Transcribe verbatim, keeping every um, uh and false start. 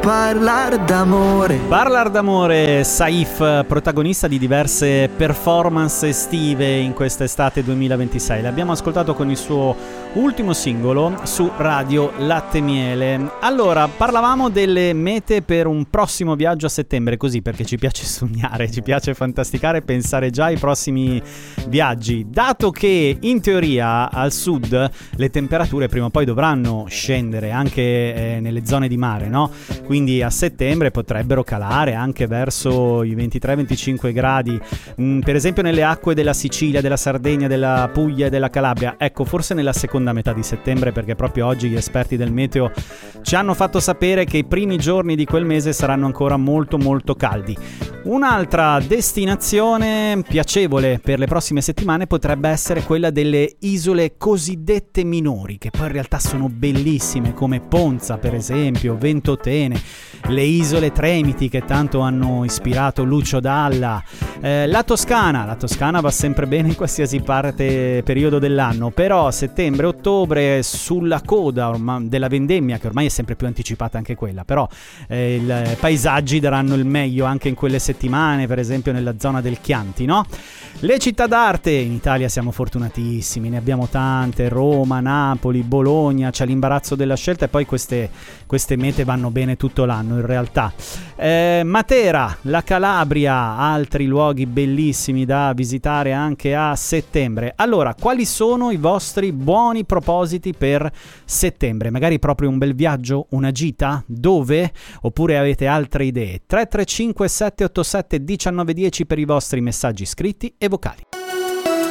Parlar d'amore. Parlar d'amore, Saif, protagonista di diverse performance estive in quest'estate duemilaventisei. L'abbiamo ascoltato con il suo ultimo singolo su Radio Latte Miele. Allora, parlavamo delle mete per un prossimo viaggio a settembre, così perché ci piace sognare, ci piace fantasticare e pensare già ai prossimi viaggi. Dato che in teoria al sud le temperature prima o poi dovranno scendere anche eh, nelle zone di mare, no? Quindi a settembre potrebbero calare anche verso i ventitré venticinque gradi, mm, per esempio nelle acque della Sicilia, della Sardegna, della Puglia e della Calabria. Ecco, forse nella seconda metà di settembre, perché proprio oggi gli esperti del meteo ci hanno fatto sapere che i primi giorni di quel mese saranno ancora molto molto caldi. Un'altra destinazione piacevole per le prossime settimane potrebbe essere quella delle isole cosiddette minori, che poi in realtà sono bellissime, come Ponza per esempio, Ventotene, le isole Tremiti che tanto hanno ispirato Lucio Dalla, eh, la Toscana. La Toscana va sempre bene in qualsiasi parte periodo dell'anno, però settembre, ottobre, sulla coda ormai della vendemmia, che ormai è sempre più anticipata anche quella, però eh, i paesaggi daranno il meglio anche in quelle settimane, per esempio nella zona del Chianti, no? Le città d'arte in Italia siamo fortunatissimi, ne abbiamo tante: Roma, Napoli, Bologna. C'è l'imbarazzo della scelta e poi queste, queste mete vanno bene tutto l'anno in realtà. eh, Matera, la Calabria, altri luoghi bellissimi da visitare anche a settembre. Allora, quali sono i vostri buoni propositi per settembre? Magari proprio un bel viaggio, una gita? Dove? Oppure avete altre idee? Tre tre cinque sette otto sette uno nove uno zero per i vostri messaggi scritti e vocali.